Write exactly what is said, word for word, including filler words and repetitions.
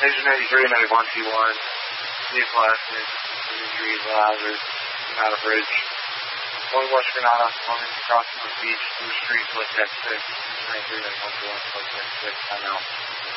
Engine ninety-three, ninety-one T one, vehicle accident, injuries, hazard, Granada Bridge. Going West Granada, coming across North Beach, Blue Street, Lake X six, Engine ninety-three, ninety-one T one, Lake X six, time out.